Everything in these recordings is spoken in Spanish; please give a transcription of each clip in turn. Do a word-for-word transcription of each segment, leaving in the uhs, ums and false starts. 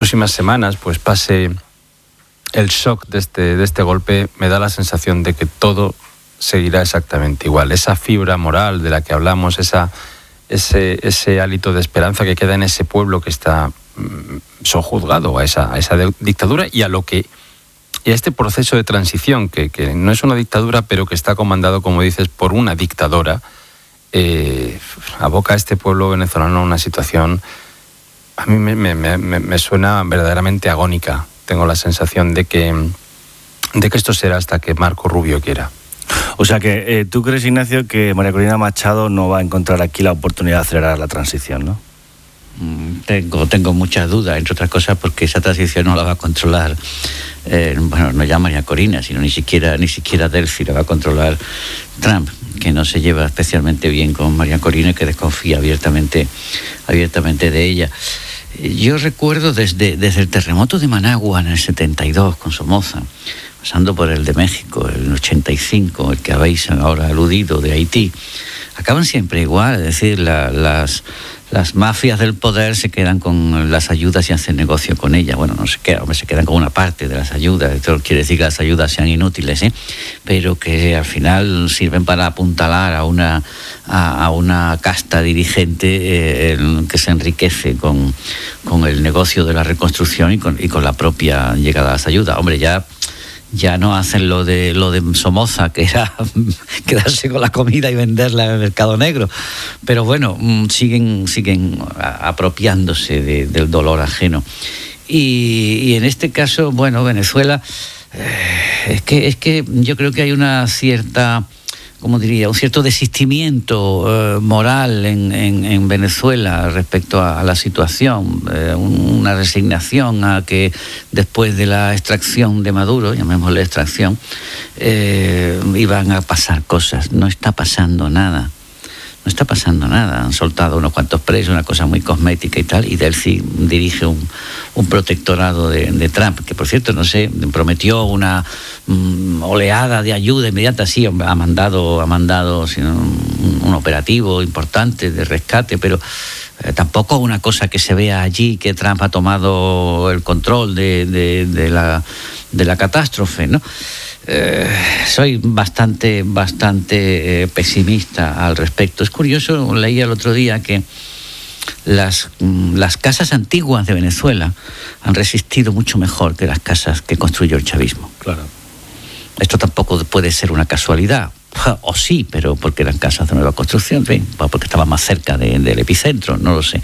próximas semanas pues pase el shock de este, de este golpe, me da la sensación de que todo seguirá exactamente igual. Esa fibra moral de la que hablamos, esa, ese, ese hálito de esperanza que queda en ese pueblo que está mm, sojuzgado a esa, a esa dictadura y a lo que y a este proceso de transición, que, que no es una dictadura, pero que está comandado, como dices, por una dictadora, eh, aboca a este pueblo venezolano a una situación, a mí me, me, me, me suena verdaderamente agónica. Tengo la sensación de que, de que esto será hasta que Marco Rubio quiera. O sea que eh, tú crees, Ignacio, que María Corina Machado no va a encontrar aquí la oportunidad de acelerar la transición, ¿no? Tengo, tengo muchas dudas, entre otras cosas porque esa transición no la va a controlar, eh, bueno, no ya María Corina, sino ni siquiera ni siquiera Delcy, la va a controlar Trump, que no se lleva especialmente bien con María Corina y que desconfía abiertamente, abiertamente de ella. Yo recuerdo desde, desde el terremoto de Managua en el setenta y dos con Somoza, pasando por el de México, el ochenta y cinco, el que habéis ahora aludido de Haití, acaban siempre igual, es decir, la, las... Las mafias del poder se quedan con las ayudas y hacen negocio con ellas. Bueno, no se quedan, hombre, se quedan con una parte de las ayudas. Esto quiere decir que las ayudas sean inútiles, ¿eh? Pero que al final sirven para apuntalar a una, a, a una casta dirigente eh, el, que se enriquece con, con el negocio de la reconstrucción y con, y con la propia llegada a las ayudas. Hombre, ya... Ya no hacen lo de lo de Somoza, que era quedarse con la comida y venderla en el mercado negro. Pero bueno, siguen, siguen apropiándose de, del dolor ajeno. Y, y en este caso, bueno, Venezuela, eh, es que es que yo creo que hay una cierta, ¿cómo diría?, un cierto desistimiento eh, moral en, en, en Venezuela respecto a, a la situación, eh, una resignación a que después de la extracción de Maduro, llamémosle extracción, eh, iban a pasar cosas. No está pasando nada. No está pasando nada. Han soltado unos cuantos presos, una cosa muy cosmética y tal, y Delcy dirige un, un protectorado de, de Trump, que por cierto, no sé, prometió una um, oleada de ayuda inmediata. Sí, ha mandado, ha mandado sí, un, un operativo importante de rescate, pero eh, tampoco una cosa que se vea allí que Trump ha tomado el control de, de, de, la, de la catástrofe, ¿no? Eh, soy bastante, bastante eh, pesimista al respecto. Es curioso, leía el otro día que las, las casas antiguas de Venezuela han resistido mucho mejor que las casas que construyó el chavismo. Claro. Esto tampoco puede ser una casualidad, o sí, pero porque eran casas de nueva construcción, ¿sí? Porque estaban más cerca de, del epicentro, no lo sé.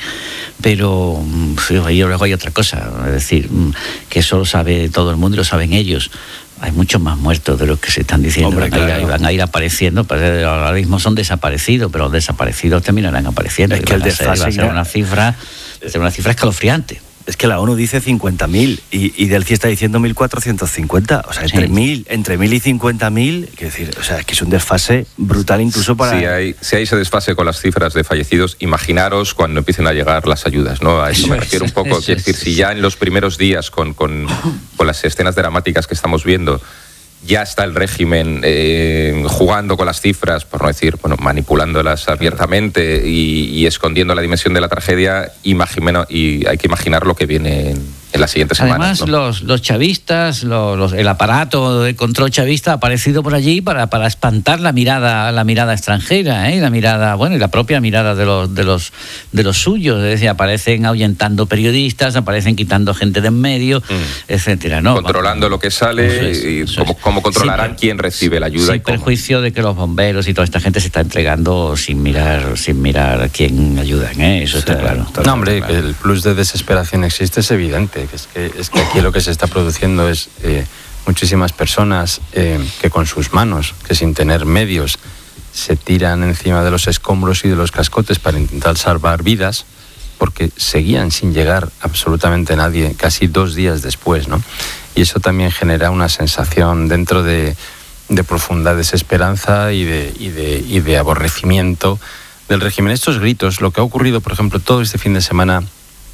Pero sí, luego hay otra cosa, es decir, que eso lo sabe todo el mundo y lo saben ellos. Hay muchos más muertos de los que se están diciendo. Hombre, van, claro. a ir, van a ir apareciendo, pues ahora mismo son desaparecidos, pero los desaparecidos terminarán apareciendo. Es que el desfase va a ser una cifra, ser una cifra escalofriante. Es que la ONU dice cincuenta mil y, y Delcy está diciendo mil cuatrocientos cincuenta. O sea, entre sí. mil, entre mil y cincuenta mil, quiero decir, o sea, es que es un desfase brutal incluso para... Si hay, si hay ese desfase con las cifras de fallecidos, imaginaros cuando empiecen a llegar las ayudas, ¿no? A eso me refiero un poco. Quiero decir, si ya en los primeros días con, con, con las escenas dramáticas que estamos viendo, ya está el régimen eh, jugando con las cifras, por no decir, bueno, manipulándolas abiertamente y, y escondiendo la dimensión de la tragedia, imagino, y hay que imaginar lo que viene en, en las siguientes Además, semanas. Además, ¿no? los, los chavistas, los, los, el aparato de control chavista ha aparecido por allí para, para espantar la mirada, la mirada extranjera, ¿eh? la mirada, bueno, y la propia mirada de los, de los, de los suyos. Es decir, aparecen ahuyentando periodistas, aparecen quitando gente de en medio, mm. etcétera. ¿No? Controlando lo que sale es, y cómo, cómo controlarán sí, quién recibe la ayuda. Sin y cómo. perjuicio de que los bomberos y toda esta gente se está entregando sin mirar, sin mirar a quién ayudan, ¿eh? Eso sí, está claro. Está no, hombre, claro. Que el plus de desesperación existe, es evidente. Que es, que, es que aquí lo que se está produciendo es eh, muchísimas personas eh, que con sus manos, que sin tener medios, se tiran encima de los escombros y de los cascotes para intentar salvar vidas, porque seguían sin llegar absolutamente nadie casi dos días después, ¿no? Y eso también genera una sensación dentro de, de profunda desesperanza y de, y, de, y de aborrecimiento del régimen. Estos gritos, lo que ha ocurrido, por ejemplo, todo este fin de semana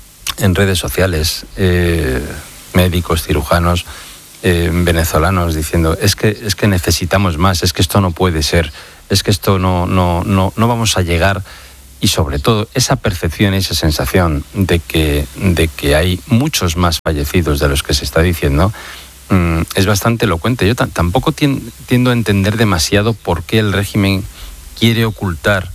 en redes sociales, eh, médicos, cirujanos, eh, venezolanos diciendo es que, es que necesitamos más, es que esto no puede ser, es que esto no, no, no, no vamos a llegar y sobre todo esa percepción y esa sensación de que, de que hay muchos más fallecidos de los que se está diciendo, mmm, es bastante elocuente. Yo t- tampoco tiendo a entender demasiado por qué el régimen quiere ocultar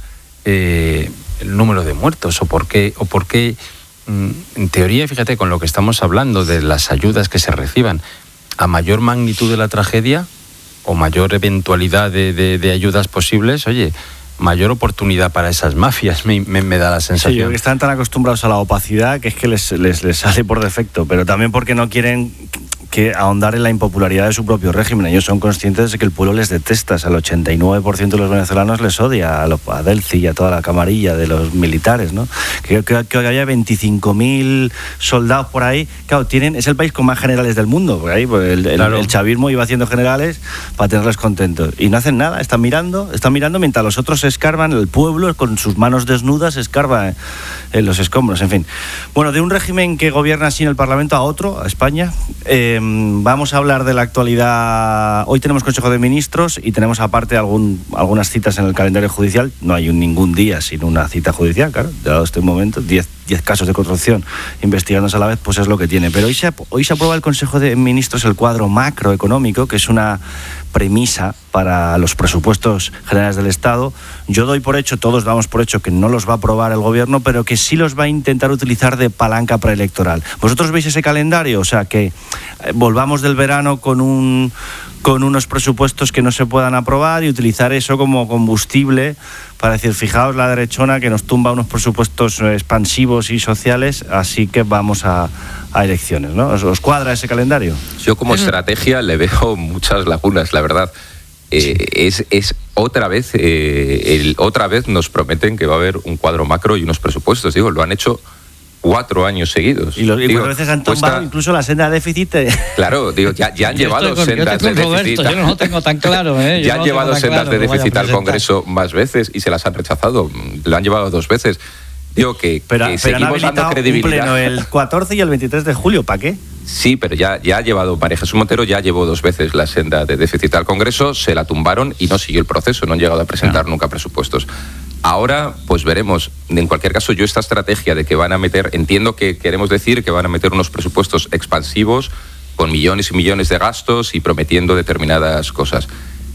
eh, el número de muertos o por qué, o por qué mmm, en teoría, fíjate, con lo que estamos hablando de las ayudas que se reciban, a mayor magnitud de la tragedia o mayor eventualidad de, de, de ayudas posibles, oye, mayor oportunidad para esas mafias, me, me, me da la sensación. Sí, yo creo que están tan acostumbrados a la opacidad que es que les, les, les sale por defecto, pero también porque no quieren que ahondar en la impopularidad de su propio régimen. Ellos son conscientes de que el pueblo les detesta. O sea, el ochenta y nueve por ciento de los venezolanos les odia a, lo, a Delcy y a toda la camarilla de los militares, ¿no? Que, que, que haya veinticinco mil soldados por ahí. Claro, tienen, es el país con más generales del mundo. Por ahí, pues el, el, claro. el chavismo iba haciendo generales para tenerles contentos. Y no hacen nada, están mirando, están mirando mientras los otros se escarban, el pueblo con sus manos desnudas escarba en los escombros, en fin. Bueno, de un régimen que gobierna así en el Parlamento a otro, a España, eh, vamos a hablar de la actualidad. Hoy tenemos Consejo de Ministros y tenemos aparte algún, algunas citas en el calendario judicial. No hay un, ningún día sin una cita judicial, claro, dado este momento, diez casos de corrupción investigándose a la vez, pues es lo que tiene. Pero hoy se, hoy se aprueba el Consejo de Ministros el cuadro macroeconómico, que es una premisa para los presupuestos generales del Estado. Yo doy por hecho, todos damos por hecho que no los va a aprobar el gobierno, pero que sí los va a intentar utilizar de palanca preelectoral. ¿Vosotros veis ese calendario? O sea, que volvamos del verano con un con unos presupuestos que no se puedan aprobar y utilizar eso como combustible para decir, fijaos la derechona que nos tumba unos presupuestos expansivos y sociales, así que vamos a, a elecciones, ¿no? ¿Os, os cuadra ese calendario? Yo como estrategia le veo muchas lagunas, la verdad. Eh, es, es otra vez, eh, el, otra vez nos prometen que va a haber un cuadro macro y unos presupuestos. Digo, lo han hecho cuatro años seguidos. Y, los, y digo, veces han tumbado cuesta... incluso la senda de déficit. Claro, digo, ya, ya han yo llevado con, sendas de déficit. Yo no lo tengo tan claro, ¿eh? Ya han no llevado sendas claro de déficit al Congreso más veces y se las han rechazado. Lo han llevado dos veces. Digo que, pero, que pero seguimos han dando credibilidad. Un pleno el catorce y el veintitrés de julio, ¿para qué? Sí, pero ya, ya ha llevado, María Jesús Montero ya llevó dos veces la senda de déficit al Congreso, se la tumbaron y no siguió el proceso, no han llegado a presentar no. nunca presupuestos. Ahora, pues veremos. En cualquier caso, yo esta estrategia de que van a meter, entiendo que queremos decir que van a meter unos presupuestos expansivos con millones y millones de gastos y prometiendo determinadas cosas.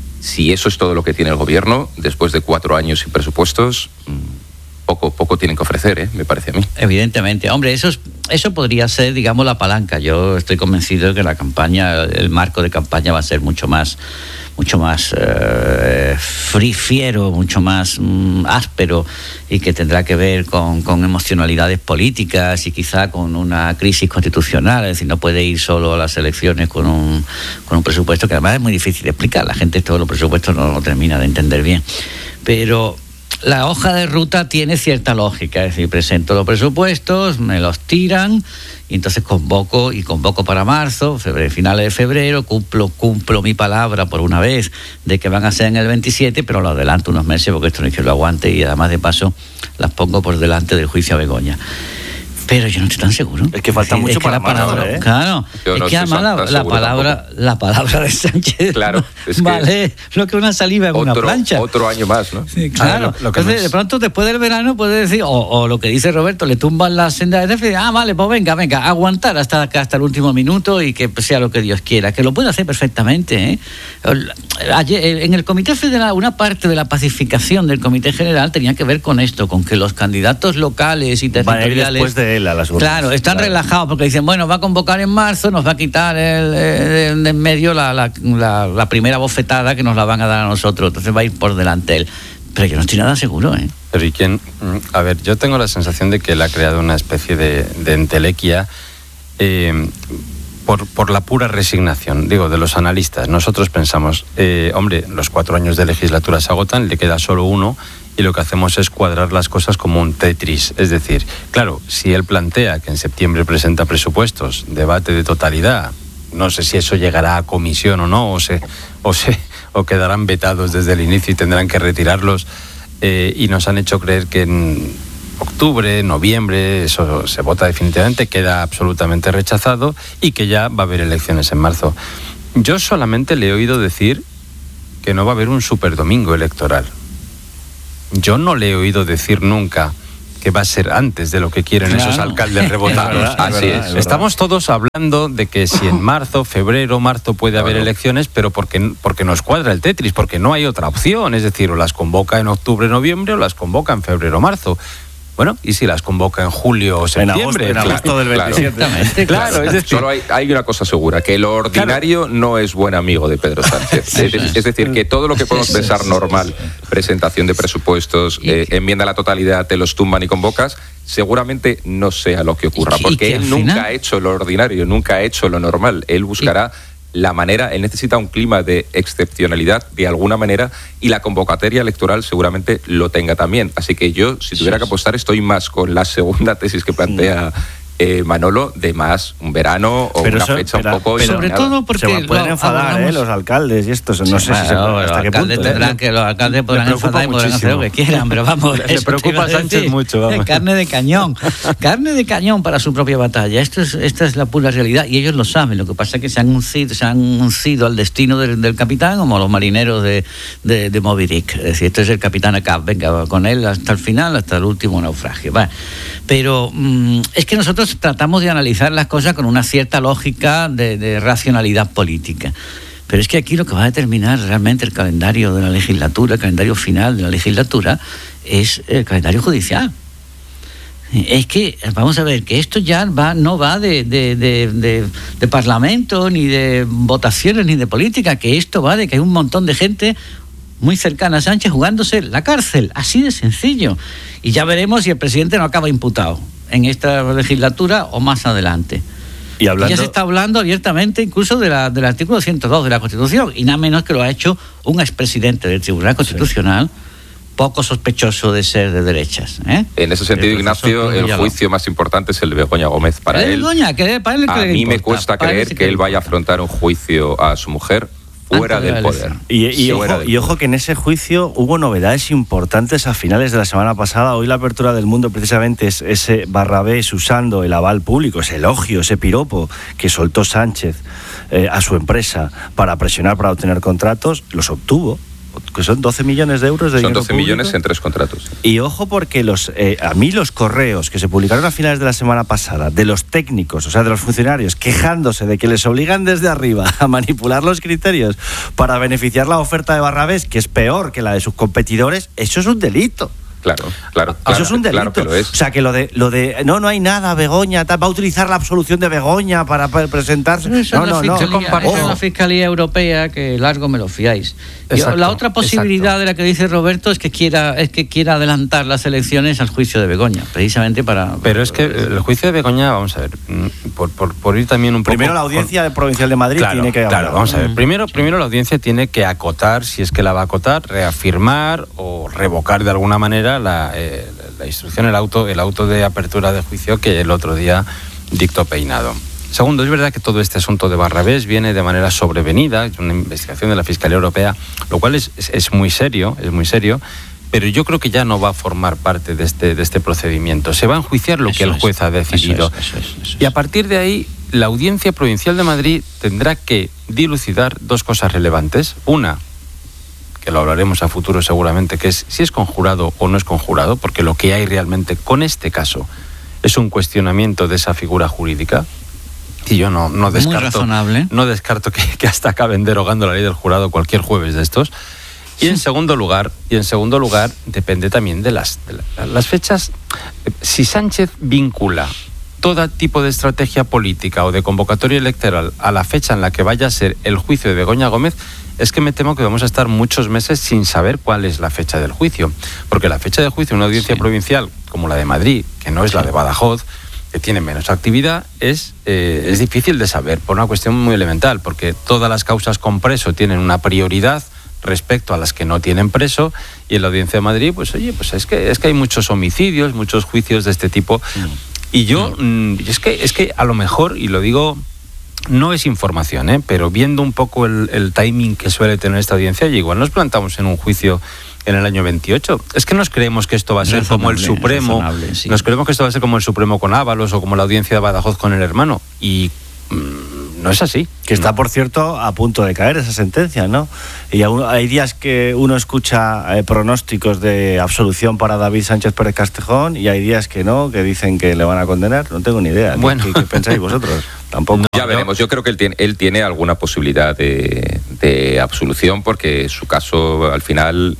Si eso es todo lo que tiene el gobierno, después de cuatro años sin presupuestos, poco, poco tienen que ofrecer, ¿eh? Me parece a mí. Evidentemente. Hombre, eso, es, eso podría ser, digamos, la palanca. Yo estoy convencido de que la campaña, el marco de campaña va a ser mucho más... mucho más eh, fiero, mucho más mm, áspero y que tendrá que ver con, con emocionalidades políticas y quizá con una crisis constitucional. Es decir, no puede ir solo a las elecciones con un, con un presupuesto que además es muy difícil de explicar. La gente todos los presupuestos no lo termina de entender bien. Pero la hoja de ruta tiene cierta lógica. Es decir, presento los presupuestos, me los tiran y entonces convoco y convoco para marzo, febrero, finales de febrero, cumplo, cumplo mi palabra por una vez de que van a ser en el veintisiete, pero lo adelanto unos meses porque esto no es que lo aguante y además de paso las pongo por delante del juicio a Begoña. Pero yo no estoy tan seguro. Es que falta es mucho que para la palabra, ahora, ¿eh? Claro, yo es no que además la, la palabra la palabra de Sánchez claro, es que vale lo que una saliva en otro, una plancha. Otro año más, ¿no? Sí, claro. Ver, lo, lo Entonces, es... de pronto, después del verano, puede decir, o, o lo que dice Roberto, le tumban la senda de déficit. Ah, vale, pues venga, venga, aguantar hasta, hasta el último minuto y que sea lo que Dios quiera. Que lo puede hacer perfectamente, ¿eh? Ayer, en el Comité Federal, una parte de la pacificación del Comité General tenía que ver con esto, con que los candidatos locales y territoriales... Van a ir después de él a las urnas. Claro, están claro. relajados porque dicen, bueno, va a convocar en marzo, nos va a quitar el, el, de en medio la, la, la, la primera bofetada que nos la van a dar a nosotros, entonces va a ir por delante él. Pero yo no estoy nada seguro, ¿eh? Pero ¿y quién? A ver, yo tengo la sensación de que él ha creado una especie de, de entelequia eh, por, por la pura resignación, digo, de los analistas. Nosotros pensamos, eh, hombre, los cuatro años de legislatura se agotan, le queda solo uno, y lo que hacemos es cuadrar las cosas como un Tetris. Es decir, claro, si él plantea que en septiembre presenta presupuestos, debate de totalidad, no sé si eso llegará a comisión o no, o se, o se, o quedarán vetados desde el inicio y tendrán que retirarlos, eh, y nos han hecho creer que en octubre, noviembre, eso se vota definitivamente, queda absolutamente rechazado y que ya va a haber elecciones en marzo. Yo solamente le he oído decir que no va a haber un superdomingo electoral. yo no le he oído decir nunca que va a ser antes de lo que quieren claro. esos alcaldes rebotados. Es verdad, Así es. es Estamos todos hablando de que si en marzo, febrero, marzo puede claro. haber elecciones, pero porque, porque nos cuadra el Tetris, porque no hay otra opción. Es decir, o las convoca en octubre, noviembre, o las convoca en febrero, marzo. Bueno, ¿y si las convoca en julio o septiembre? En agosto, en agosto claro, del veintisiete. Claro, claro, es decir, solo hay, hay una cosa segura, que lo ordinario claro. no es buen amigo de Pedro Sánchez. Sí, es, es decir, que todo lo que podemos pensar normal, presentación de presupuestos, eh, enmienda a la totalidad, te los tumban y convocas, seguramente no sea lo que ocurra, porque él nunca final... ha hecho lo ordinario, nunca ha hecho lo normal. Él buscará... ¿Y? La manera, él necesita un clima de excepcionalidad de alguna manera y la convocatoria electoral seguramente lo tenga también. Así que yo, si tuviera sí, que apostar, estoy más con la segunda tesis que plantea eh, Manolo, de más un verano o pero una eso, fecha pero, un poco... Pero sobre todo porque... Se pueden enfadar eh, los alcaldes y estos, no sí, sé bueno, si se puede, hasta qué punto. Tendrán, que los alcaldes podrán enfadar y podrán hacer lo que quieran, pero vamos... Le preocupa a Sánchez decir, mucho, vamos. Carne de cañón, carne de cañón para su propia batalla. Esto es, esta es la pura realidad y ellos lo saben. Lo que pasa es que se han uncido, se han uncido al destino del, del capitán como los marineros de, de, de Moby Dick. Es decir, este es el capitán acá, venga, con él hasta el final, hasta el último naufragio. Vale. Pero mmm, es que nosotros tratamos de analizar las cosas con una cierta lógica de, de racionalidad política. Pero es que aquí lo que va a determinar realmente el calendario de la legislatura, el calendario final de la legislatura, es el calendario judicial. Es que, vamos a ver, que esto ya va, no va de, de, de, de, de parlamento, ni de votaciones, ni de política, que esto va de que hay un montón de gente muy cercana a Sánchez jugándose la cárcel, así de sencillo. Y ya veremos si el presidente no acaba imputado en esta legislatura o más adelante. Y, hablando... y ya se está hablando abiertamente incluso de la, del artículo ciento dos de la Constitución, y nada menos que lo ha hecho un expresidente del Tribunal Constitucional, sí. poco sospechoso de ser de derechas. ¿eh? En ese sentido, el Ignacio, el juicio más importante es el de Begoña Gómez. Para él, Begoña, que, para él que a le mí importa, me cuesta creer que, que él vaya a afrontar un juicio a su mujer fuera del poder. Y, y, ojo, del y ojo que en ese juicio hubo novedades importantes a finales de la semana pasada. Hoy la apertura del Mundo precisamente es ese Barrabés usando el aval público, ese elogio, ese piropo que soltó Sánchez eh, a su empresa para presionar para obtener contratos, los obtuvo. Que son doce millones de euros de Son dinero doce público. millones en tres contratos. Y ojo porque los eh, a mí los correos que se publicaron a finales de la semana pasada de los técnicos, o sea, de los funcionarios, quejándose de que les obligan desde arriba a manipular los criterios para beneficiar la oferta de Barrabés, que es peor que la de sus competidores, eso es un delito. Claro, claro. Eso claro, es un delito. Claro que lo es. O sea, que lo de, lo de no, no hay nada, Begoña, tal, va a utilizar la absolución de Begoña para, para presentarse. Eso no, no, no. no. Eso es la Fiscalía Europea, que largo me lo fiáis. Yo, la otra posibilidad exacto. de la que dice Roberto es que quiera es que quiera adelantar las elecciones al juicio de Begoña, precisamente para... Pero es que el juicio de Begoña, vamos a ver, por, por, por ir también un poco... Primero la Audiencia por... Provincial de Madrid claro, tiene que... Claro, hablar. vamos a ver. Primero, primero la Audiencia tiene que acotar, si es que la va a acotar, reafirmar o revocar de alguna manera la, eh, la instrucción, el auto, el auto de apertura de juicio que el otro día dictó Peinado. Segundo, es verdad que todo este asunto de Barrabés viene de manera sobrevenida, es una investigación de la Fiscalía Europea, lo cual es, es, es muy serio, es muy serio, pero yo creo que ya no va a formar parte de este, de este procedimiento. Se va a enjuiciar lo eso que el juez es, ha decidido. Eso es, eso es, eso es. Y a partir de ahí, la Audiencia Provincial de Madrid tendrá que dilucidar dos cosas relevantes. Una, que lo hablaremos a futuro seguramente, que es si es conjurado o no es conjurado, porque lo que hay realmente con este caso es un cuestionamiento de esa figura jurídica. Y yo no, no descarto, no descarto que, que hasta acaben derogando la ley del jurado cualquier jueves de estos. Y sí. en segundo lugar, y en segundo lugar, depende también de las, de la, las fechas. Si Sánchez vincula todo tipo de estrategia política o de convocatoria electoral a la fecha en la que vaya a ser el juicio de Begoña Gómez, es que me temo que vamos a estar muchos meses sin saber cuál es la fecha del juicio. Porque la fecha de juicio en una audiencia sí. provincial, como la de Madrid, que no es sí. la de Badajoz, que tiene menos actividad, es, eh, es difícil de saber por una cuestión muy elemental, porque todas las causas con preso tienen una prioridad respecto a las que no tienen preso, y en la Audiencia de Madrid, pues oye, pues es que es que hay muchos homicidios, muchos juicios de este tipo, mm. y yo, mm, es que es que a lo mejor, y lo digo, no es información, ¿eh? pero viendo un poco el, el timing que suele tener esta audiencia, y igual nos plantamos en un juicio en el año veintiocho. Es que nos creemos que esto va a ser razonable, como el Supremo, sí. nos creemos que esto va a ser como el Supremo con Ábalos o como la Audiencia de Badajoz con el hermano, y mmm, no es así. Que está, por cierto, a punto de caer esa sentencia, ¿no? Y aún hay días que uno escucha eh, pronósticos de absolución para David Sánchez Pérez Castejón y hay días que no, que dicen que le van a condenar. No tengo ni idea. Bueno. ¿Qué, qué pensáis vosotros? Tampoco. No, ya veremos. Yo creo que él tiene, él tiene alguna posibilidad de, de absolución porque su caso, al final,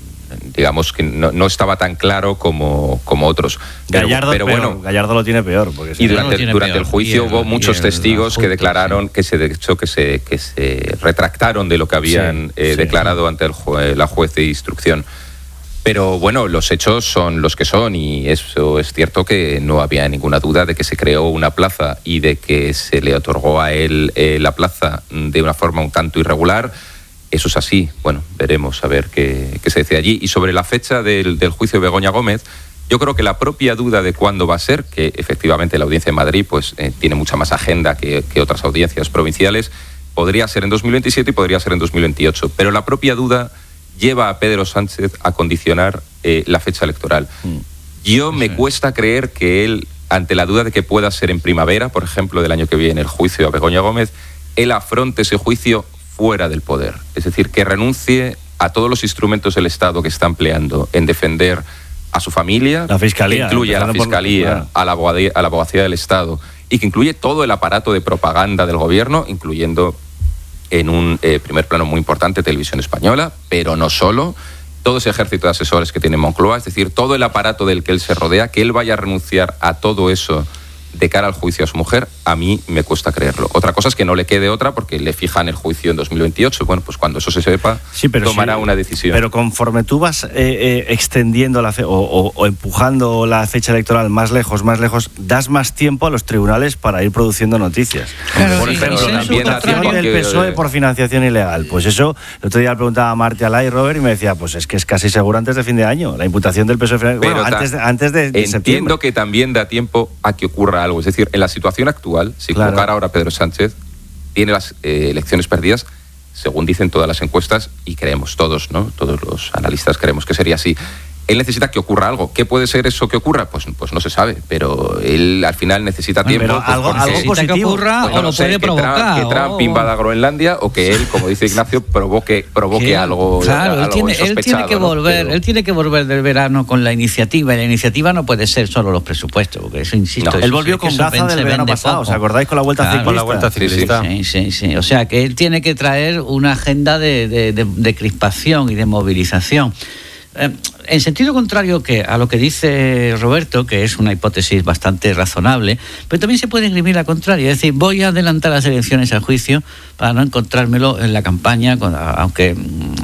digamos que no, no estaba tan claro como, como otros. Pero, Gallardo, pero peor, bueno, Gallardo lo tiene peor. Porque y durante, tiene durante peor. el juicio Y el- hubo y muchos el testigos que adjunto, declararon sí. que se de hecho que se que se retractaron de lo que habían Sí, eh, sí. declarado ante el jue- la juez de instrucción. Pero bueno, los hechos son los que son y eso es cierto que no había ninguna duda de que se creó una plaza y de que se le otorgó a él eh, la plaza de una forma un tanto irregular. Eso es así. Bueno, veremos a ver qué, qué se dice allí. Y sobre la fecha del, del juicio de Begoña Gómez, yo creo que la propia duda de cuándo va a ser, que efectivamente la audiencia de Madrid pues, eh, tiene mucha más agenda que, que otras audiencias provinciales, podría ser en dos mil veintisiete y podría ser en dos mil veintiocho. Pero la propia duda lleva a Pedro Sánchez a condicionar eh, la fecha electoral. Mm. Yo me sí. cuesta creer que él, ante la duda de que pueda ser en primavera, por ejemplo, del año que viene, el juicio a Begoña Gómez, él afronte ese juicio fuera del poder. Es decir, que renuncie a todos los instrumentos del Estado que está empleando en defender a su familia, la fiscalía, que incluye a la Fiscalía, por, claro. a, la abogacía, a la abogacía del Estado, y que incluye todo el aparato de propaganda del gobierno, incluyendo en un eh, primer plano muy importante Televisión Española, pero no solo, todo ese ejército de asesores que tiene Moncloa, es decir, todo el aparato del que él se rodea, que él vaya a renunciar a todo eso de cara al juicio a su mujer, a mí me cuesta creerlo. Otra cosa es que no le quede otra porque le fijan el juicio en dos mil veintiocho. Bueno, pues cuando eso se sepa, sí, tomará sí, una decisión. Pero conforme tú vas eh, eh, extendiendo la fe, o, o, o empujando la fecha electoral más lejos, más lejos, das más tiempo a los tribunales para ir produciendo noticias. Claro, por sí, ejemplo, sí, la imputación del P S O E por financiación ilegal. Pues eso, el otro día le preguntaba a Marti Alay, Robert, y me decía, pues es que es casi seguro antes de fin de año, la imputación del P S O E. Bueno, antes, antes de, de entiendo septiembre. Entiendo que también da tiempo a que ocurra algo. Es decir, en la situación actual, si claro. convocara ahora Pedro Sánchez, tiene las eh, elecciones perdidas, según dicen todas las encuestas, y creemos todos, ¿no? Todos los analistas creemos que sería así. Él necesita que ocurra algo. ¿Qué puede ser eso que ocurra? Pues, pues no se sabe, pero él al final necesita tiempo. Pero pues, algo, algo positivo que ocurra pues, o no lo sé, puede que provocar. Trump, que Trump o... invada Groenlandia o que él, como dice Ignacio, provoque, provoque algo. Claro, algo él, tiene, él tiene que ¿no? volver, pero... él tiene que volver del verano con la iniciativa. Y la iniciativa no puede ser solo los presupuestos, porque eso insisto. No, eso él volvió sí, con Gaza del verano pasado. Poco. ¿Os acordáis con la vuelta claro, ciclista? Con la vuelta ciclista. Sí, sí, sí. O sea que él tiene que traer una agenda de, de, de, de crispación y de movilización. Eh, en sentido contrario que a lo que dice Roberto, que es una hipótesis bastante razonable, pero también se puede escribir la contraria, es decir, voy a adelantar las elecciones al juicio para no encontrármelo en la campaña, aunque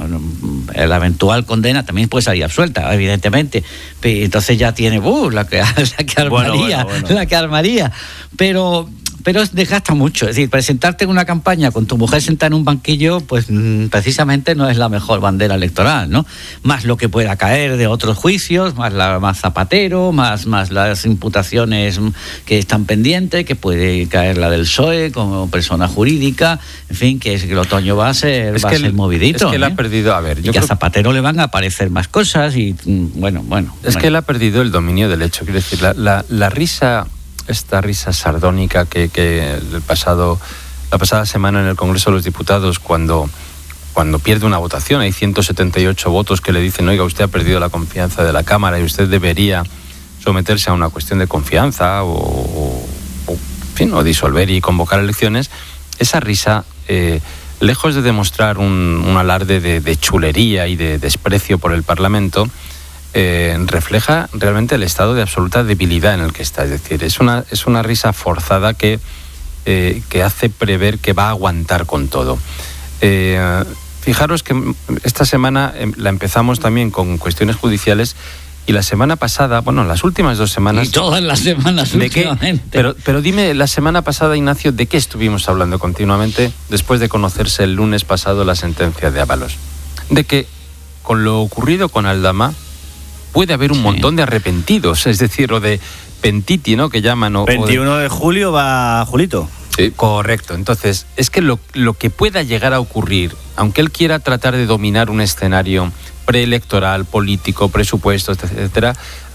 la eventual condena también puede salir absuelta, evidentemente, entonces ya tiene uh, la, que, la que armaría, bueno, bueno, bueno. la que armaría, pero... pero desgasta mucho. Es decir, presentarte en una campaña con tu mujer sentada en un banquillo, pues precisamente no es la mejor bandera electoral, ¿no? Más lo que pueda caer de otros juicios, más la más Zapatero, más, más las imputaciones que están pendientes, que puede caer la del P S O E como persona jurídica, en fin, que, es que el otoño va a ser, es va que a ser él, movidito. Es que él ¿eh? ha perdido, a ver, y yo que creo... a Zapatero le van a aparecer más cosas y bueno, bueno. Es bueno. que él ha perdido el dominio del hecho, quiero decir, la, la, la risa... esta risa sardónica que, que el pasado, la pasada semana en el Congreso de los Diputados, cuando, cuando pierde una votación, hay ciento setenta y ocho votos que le dicen, oiga, usted ha perdido la confianza de la Cámara y usted debería someterse a una cuestión de confianza o, o, o, en fin, o disolver y convocar elecciones. Esa risa, eh, lejos de demostrar un, un alarde de, de chulería y de desprecio por el Parlamento, Eh, refleja realmente el estado de absoluta debilidad en el que está. Es decir, es una, es una risa forzada que, eh, que hace prever que va a aguantar con todo. Eh, fijaros que esta semana la empezamos también con cuestiones judiciales y la semana pasada, bueno, las últimas dos semanas... Y todas las semanas ¿de qué? últimamente. Pero, pero dime, la semana pasada, Ignacio, ¿de qué estuvimos hablando continuamente después de conocerse el lunes pasado la sentencia de Ábalos? De que con lo ocurrido con Aldama puede haber un sí. montón de arrepentidos, es decir, o de pentiti, ¿no?, que llaman. O, veintiuno o de... de julio va Julito. Sí. Correcto. Entonces, es que lo, lo que pueda llegar a ocurrir, aunque él quiera tratar de dominar un escenario preelectoral, político, presupuestos, etcétera,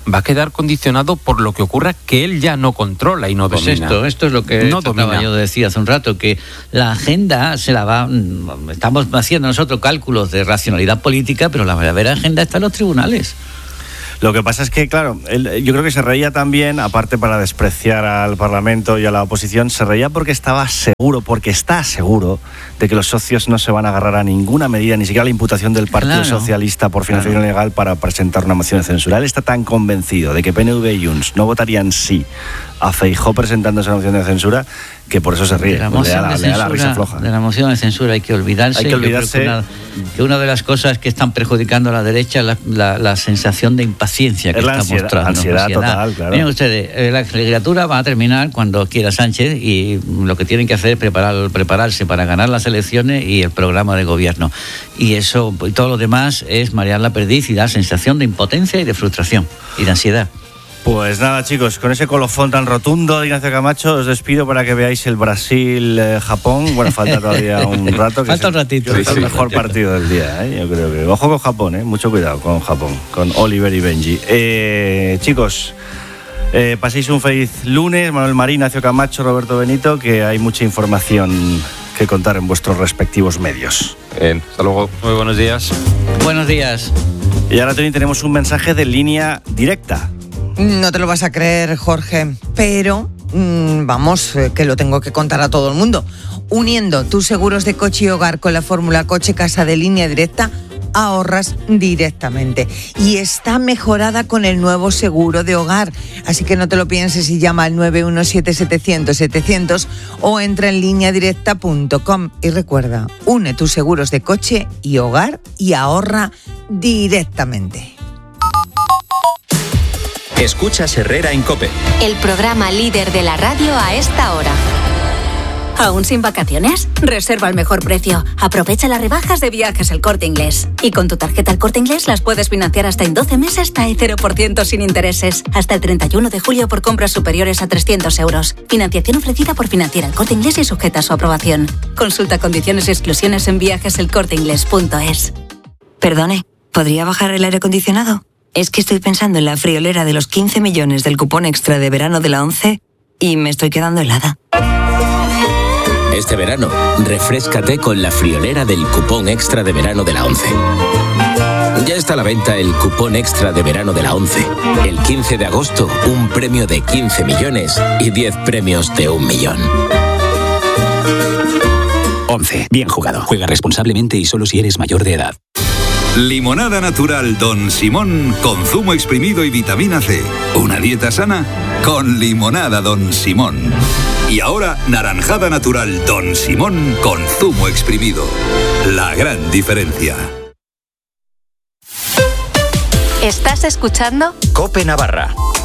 va a quedar condicionado por lo que ocurra que él ya no controla y no pues domina. Esto, esto es lo que no trataba yo de decir hace un rato, que la agenda se la va... Estamos haciendo nosotros cálculos de racionalidad política, pero la verdadera agenda está en los tribunales. Lo que pasa es que, claro, él, yo creo que se reía también, aparte para despreciar al Parlamento y a la oposición, se reía porque estaba seguro, porque está seguro de que los socios no se van a agarrar a ninguna medida, ni siquiera a la imputación del Partido Claro. Socialista por financiación Claro. ilegal para presentar una moción de censura. Él está tan convencido de que P N V y Junts no votarían sí a Feijóo presentando esa moción de censura que por eso se ríe. De la Le moción da la, de le da la risa censura, floja. de la moción de censura hay que olvidarse. Hay que Yo creo olvidarse. que una, que una de las cosas que están perjudicando a la derecha es la, la, la sensación de impaciencia que Es la está ansiedad- mostrando. ansiedad total, claro. Miren ustedes, eh, la legislatura va a terminar cuando quiera Sánchez y lo que tienen que hacer es preparar, prepararse para ganar las elecciones y el programa de gobierno. Y eso y todo lo demás es marear la perdiz y dar sensación de impotencia y de frustración y de ansiedad. Pues nada, chicos, con ese colofón tan rotundo de Ignacio Camacho os despido para que veáis el Brasil-Japón. Bueno, falta todavía un rato. Que Falta es un ratito. Yo creo que es Sí, el sí, mejor entiendo. partido del día, ¿eh? Yo creo que... Ojo con Japón, ¿eh? Mucho cuidado con Japón, con Oliver y Benji. Eh, chicos, eh, paséis un feliz lunes. Manuel Marín, Ignacio Camacho, Roberto Benito, que hay mucha información que contar en vuestros respectivos medios. Bien, hasta luego. Muy buenos días. Buenos días. Y ahora también tenemos un mensaje de línea directa. No te lo vas a creer, Jorge, pero mmm, vamos, eh, que lo tengo que contar a todo el mundo. Uniendo tus seguros de coche y hogar con la fórmula Coche Casa de Línea Directa, ahorras directamente. Y está mejorada con el nuevo seguro de hogar. Así que no te lo pienses y llama al nueve uno siete setecientos setecientos o entra en línea directa punto com. Y recuerda, une tus seguros de coche y hogar y ahorra directamente. Escuchas Herrera en COPE. El programa líder de la radio a esta hora. ¿Aún sin vacaciones? Reserva al mejor precio. Aprovecha las rebajas de Viajes El Corte Inglés. Y con tu tarjeta El Corte Inglés las puedes financiar hasta en doce meses hasta el cero por ciento sin intereses. Hasta el treinta y uno de julio por compras superiores a trescientos euros. Financiación ofrecida por Financiera El Corte Inglés y sujeta a su aprobación. Consulta condiciones y exclusiones en viajes el corte inglés punto es. Perdone, ¿podría bajar el aire acondicionado? Es que estoy pensando en la friolera de los quince millones del cupón extra de verano de la ONCE y me estoy quedando helada. Este verano, refréscate con la friolera del cupón extra de verano de la ONCE. Ya está a la venta el cupón extra de verano de la ONCE. El quince de agosto, un premio de quince millones y diez premios de un millón. ONCE. Bien jugado. Juega responsablemente y solo si eres mayor de edad. Limonada natural Don Simón con zumo exprimido y vitamina C. Una dieta sana con limonada Don Simón. Y ahora naranjada natural Don Simón con zumo exprimido. La gran diferencia. ¿Estás escuchando? COPE Navarra.